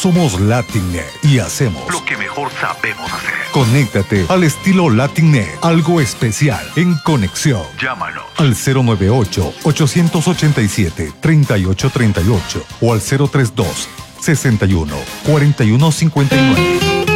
Somos Latinnet y hacemos lo que mejor sabemos hacer. Conéctate al estilo Latinnet, algo especial en conexión. Llámanos al 098-887-3838 o al 032-61-4159.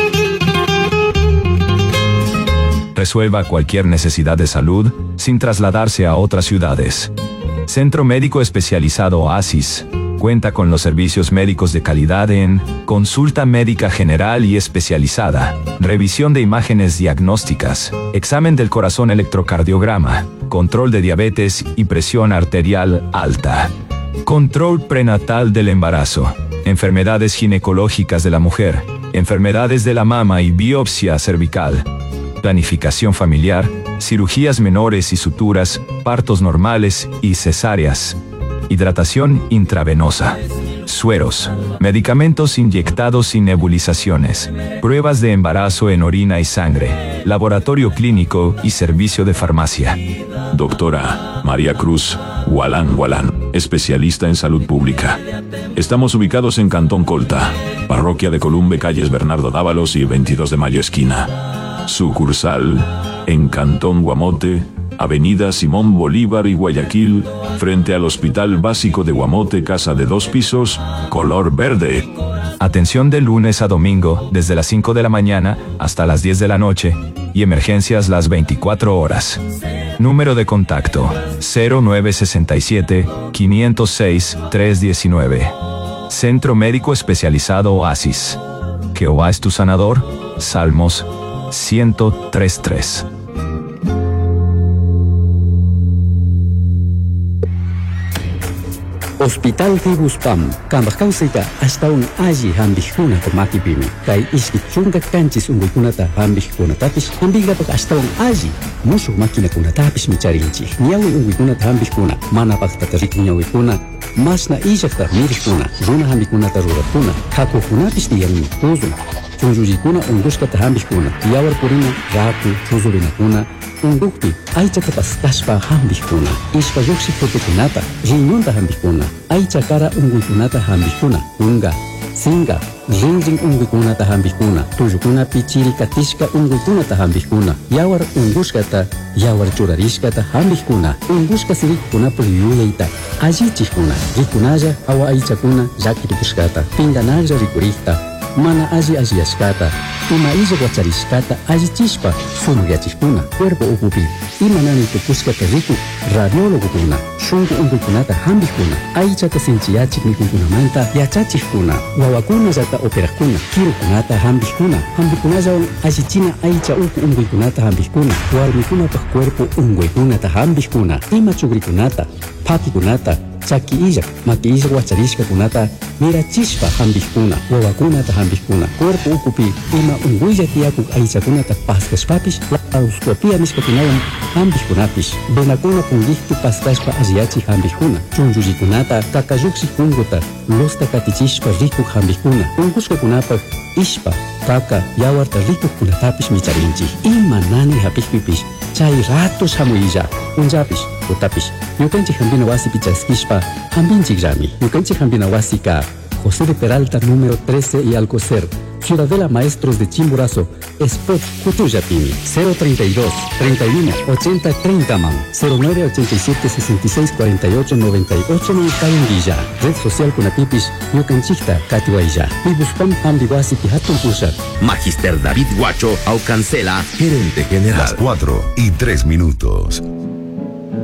Resuelva cualquier necesidad de salud sin trasladarse a otras ciudades. Centro Médico Especializado Oasis cuenta con los servicios médicos de calidad en consulta médica general y especializada, revisión de imágenes diagnósticas, examen del corazón electrocardiograma, control de diabetes y presión arterial alta, control prenatal del embarazo, enfermedades ginecológicas de la mujer, enfermedades de la mama y biopsia cervical, planificación familiar, cirugías menores y suturas, partos normales y cesáreas, hidratación intravenosa, sueros, medicamentos inyectados y nebulizaciones, pruebas de embarazo en orina y sangre, laboratorio clínico y servicio de farmacia. Doctora María Cruz Gualán, especialista en salud pública. Estamos ubicados en Cantón Colta, Parroquia de Columbe, calles Bernardo Dávalos y 22 de Mayo esquina. Sucursal en Cantón Guamote, Avenida Simón Bolívar y Guayaquil, frente al Hospital Básico de Guamote, casa de 2 pisos, color verde. Atención de lunes a domingo, desde las 5 de la mañana hasta las 10 de la noche, y emergencias las 24 horas. Número de contacto, 0967-506-319. Centro Médico Especializado Oasis. Jehová es tu sanador. Salmos 103:3. Hospital Tibuspam, Kambakausita, hasta un aji hambihuna komaki pimi. Kai iskichunga kanchis unguikunata hambihkunatapis, hambigapak hasta un aji. Musu makina kunatapis micharinchi. Niawi unguikunata hambihkuna, manapaktarik niawikuna. Masna ijakta mirikuna, runa hambikunata rurakuna. Kakukunapis diyan tuzun. Chunjujikuna unguskata hambihkuna. Yawar purina, raku, chuzurinakuna. Undukti, aichata paskashpa hambihkuna. Ishpa yuksi protekunata, riñonta hambihkuna. Aichakara unguikunata hambihkuna. Unga, singa, rinring unguikunata hambihkuna. Tuyukuna pichiri katishka unguikunata hambihkuna. Yawar unguskata, yawar churarishkata hambihkuna. Unguska sirikuna puliyuyaita. Ajichikuna, rikunaya awa aichakuna yakirikushkata. Pinganaya rikurikta. Mana aji-ajiashkata, ima ija guacharishkata, ajichishpa, sumuyachishkuna, cuerpo upupi, ima nani tukushkata riku, radiologukuna, shungu unguikunata hambihkuna, aichata sinchiyachik mikunkunamanta, yachachishkuna, wawakuna yata operakuna, kirukunata hambihkuna, hambihkunayawan ajichina aicha uku unguikunata hambihkuna, warmikunapaj cuerpo unguikunata hambihkuna, ima chugrikunata, pakikunata, chaki illa, maki illa guacharishka kunata, mirachishpa hambihkuna, wawakunata hambihkuna, cuerpo ukupi, ima unguilla tiyakuk aichakunata paskashpapish, lauscopia nishpakunawan hambihkunapish, benakuna pungihtu paskashpa aziachi hambihkuna, chunjullikunata, kakayuksi kunguta, losta katichishpa rikuk hambihkuna, ungushkakunapak, ishpa, kaka, yawarta rikuk kunatapish micharinchi, ima nani hapishpipish, chay ratos hamuyilla, unjapish, utapish, yukanchik hambina wasi pichaskishpa, hambinchik rami, yukanchik hambina wasi ka, José de Peralta número 13 y Alcocer, Ciudadela Maestros de Chimborazo, Spot Cutuyapini, 032 31 80 30 man, 0987 66 48 98 man Calendilla, Red Social Kunatipish, Yucanchikta, Katiwailla, Pibuspam Ambiguasi Pihatun Pushat. Magister David Guacho Aucancela, gerente general. Las 4:03.